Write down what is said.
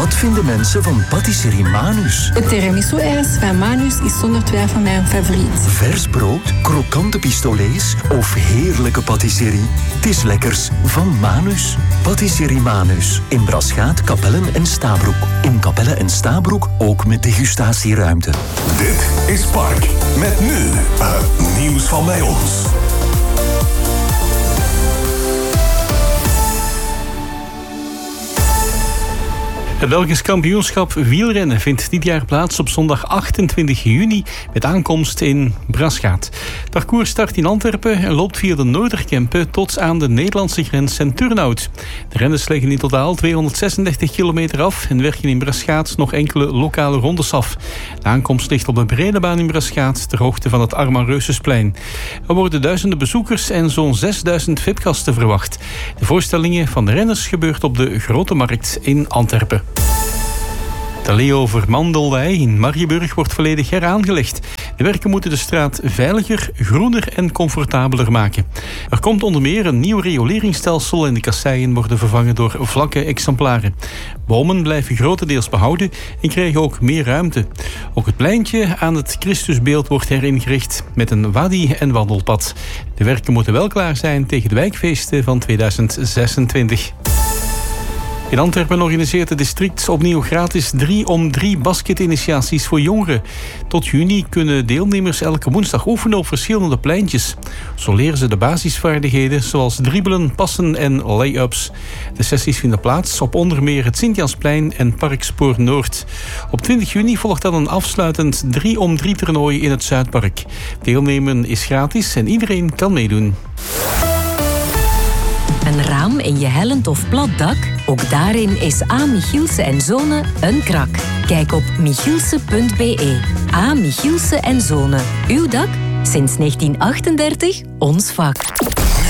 Wat vinden mensen van patisserie Manus? Het tiramisu-ijs van Manus is zonder twijfel mijn favoriet. Vers brood, krokante pistolets of heerlijke patisserie? Het is lekkers van Manus. Patisserie Manus. In Braschaat, Capelle en Stabroek. In Capelle en Stabroek ook met degustatieruimte. Dit is Park. Met nu het nieuws van bij ons. Het Belgisch kampioenschap wielrennen vindt dit jaar plaats op zondag 28 juni met aankomst in Braschaat. Het parcours start in Antwerpen en loopt via de Noorderkempen tot aan de Nederlandse grens en Turnhout. De renners leggen in totaal 236 kilometer af en werken in Braschaat nog enkele lokale rondes af. De aankomst ligt op de brede baan in Braschaat ter hoogte van het Arma Reususplein. Er worden duizenden bezoekers en zo'n 6000 VIP-gasten verwacht. De voorstellingen van de renners gebeurt op de Grote Markt in Antwerpen. De Leo-Vermandelwei in Marieburg wordt volledig heraangelegd. De werken moeten de straat veiliger, groener en comfortabeler maken. Er komt onder meer een nieuw rioleringsstelsel en de kasseien worden vervangen door vlakke exemplaren. Bomen blijven grotendeels behouden en krijgen ook meer ruimte. Ook het pleintje aan het Christusbeeld wordt heringericht met een wadi- en wandelpad. De werken moeten wel klaar zijn tegen de wijkfeesten van 2026. In Antwerpen organiseert het district opnieuw gratis 3-om-3 basketinitiaties voor jongeren. Tot juni kunnen deelnemers elke woensdag oefenen op verschillende pleintjes. Zo leren ze de basisvaardigheden zoals dribbelen, passen en lay-ups. De sessies vinden plaats op onder meer het Sint-Jansplein en Parkspoor Noord. Op 20 juni volgt dan een afsluitend 3-om-3 toernooi in het Zuidpark. Deelnemen is gratis en iedereen kan meedoen. Een raam in je hellend of plat dak? Ook daarin is A. Michielsen & Zonen een krak. Kijk op michielsen.be. A. Michielsen & Zonen. Uw dak? Sinds 1938 ons vak.